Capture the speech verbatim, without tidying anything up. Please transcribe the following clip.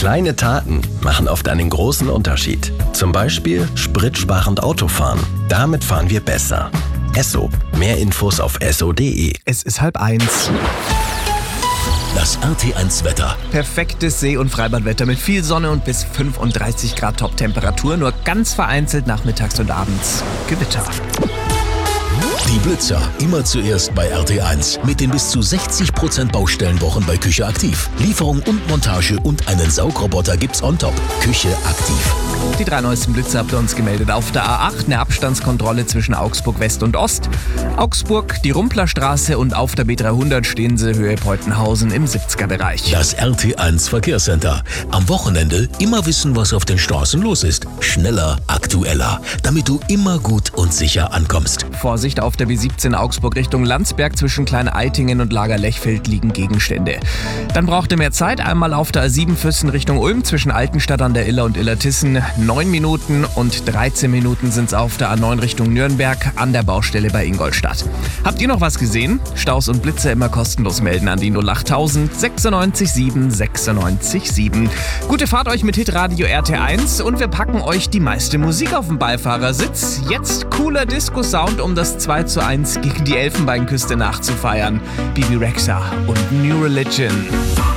Kleine Taten machen oft einen großen Unterschied. Zum Beispiel spritsparend Autofahren. Damit fahren wir besser. Esso. Mehr Infos auf esso punkt de. Es ist halb eins. Das R T eins Wetter. Perfektes See- und Freibadwetter mit viel Sonne und bis fünfunddreißig Grad Top-Temperatur. Nur ganz vereinzelt nachmittags und abends Gewitter. Die Blitzer, immer zuerst bei R T eins. Mit den bis zu sechzig Prozent Baustellenwochen bei Küche aktiv. Lieferung und Montage und einen Saugroboter gibt's on top. Küche aktiv. Die drei neuesten Blitze habt ihr uns gemeldet. Auf der A acht eine Abstandskontrolle zwischen Augsburg West und Ost. Augsburg, die Rumplerstraße und auf der B dreihundert stehen sie Höhe Peutenhausen im siebziger Bereich. Das R T eins Verkehrscenter. Am Wochenende immer wissen, was auf den Straßen los ist. Schneller, aktueller. Damit du immer gut und sicher ankommst. Vorsicht, auf der B siebzehn Augsburg Richtung Landsberg zwischen Klein-Eitingen und Lager-Lechfeld liegen Gegenstände. Dann braucht ihr mehr Zeit. Einmal auf der A sieben Füssen Richtung Ulm zwischen Altenstadt an der Iller und Illertissen. neun Minuten und dreizehn Minuten sind es auf der A neun Richtung Nürnberg an der Baustelle bei Ingolstadt. Habt ihr noch was gesehen? Staus und Blitze immer kostenlos melden an die null achttausend sechsundneunzig sieben sechsundneunzig sieben. Gute Fahrt euch mit Hitradio R T eins und wir packen euch die meiste Musik auf den Beifahrersitz. Jetzt cooler Disco-Sound, um das zwei zu eins gegen die Elfenbeinküste nachzufeiern. Bibi Rexha und New Religion.